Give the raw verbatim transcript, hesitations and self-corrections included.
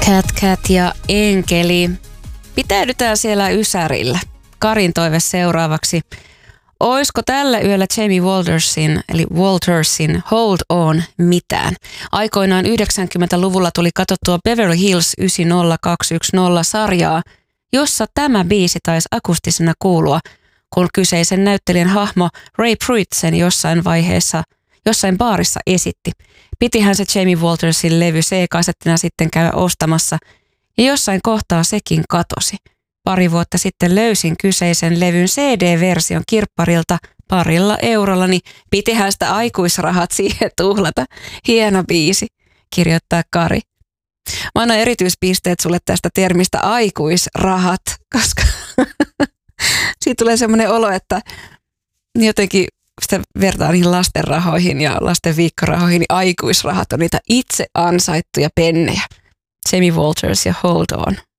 Cat Cat ja Enkeli. Pitäydytään siellä Ysärillä. Karin toive seuraavaksi. Oisko tällä yöllä Jamie Waltersin, eli Waltersin Hold On mitään? Aikoinaan yhdeksänkymmentäluvulla tuli katsottua Beverly Hills yhdeksänkymmentäkaksi yksi nolla sarjaa, jossa tämä biisi taisi akustisena kuulua, kun kyseisen näyttelijän hahmo Ray Pruitt sen jossain vaiheessa, jossain baarissa esitti. Pitihän se Jamie Waltersin levy C-kasettina sitten käydä ostamassa, ja jossain kohtaa sekin katosi. Pari vuotta sitten löysin kyseisen levyn C D-version kirpparilta parilla eurolla, niin pitihän sitä aikuisrahat siihen tuhlata. Hieno biisi, kirjoittaa Kari. Mä annan erityispisteet sulle tästä termistä aikuisrahat, koska siitä tulee semmoinen olo, että jotenkin sitä vertaa niihin lasten rahoihin ja lasten viikkorahoihin, niin aikuisrahat on niitä itse ansaittuja pennejä. Jamie Walters ja Hold On.